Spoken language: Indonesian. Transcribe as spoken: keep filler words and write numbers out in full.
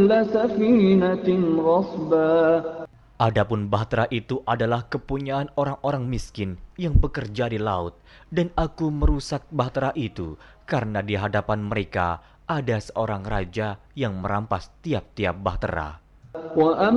كل سفينة غصبا. Adapun bahtera itu adalah kepunyaan orang-orang miskin yang bekerja di laut, dan aku merusak bahtera itu karena di hadapan mereka ada seorang raja yang merampas tiap-tiap bahtera.